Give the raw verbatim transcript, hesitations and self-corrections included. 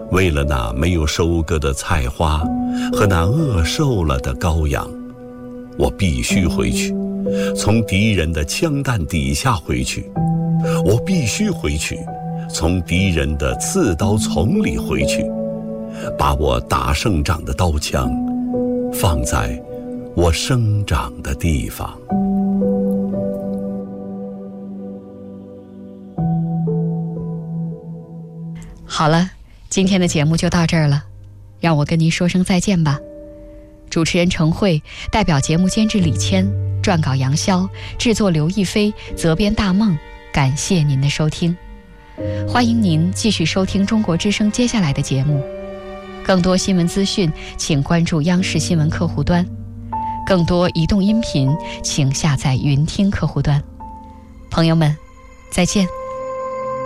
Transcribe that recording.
为了那没有收割的菜花和那饿瘦了的羔羊，我必须回去，从敌人的枪弹底下回去。我必须回去，从敌人的刺刀丛里回去，把我打胜仗的刀枪放在我生长的地方。 好了，今天的节目就到这儿了，让我跟您说声再见吧。主持人程慧，代表节目监制李谦，撰稿杨潇，制作刘亦菲，责编大梦，感谢您的收听。欢迎您继续收听中国之声接下来的节目。更多新闻资讯请关注央视新闻客户端，更多移动音频请下载云听客户端。朋友们，再见。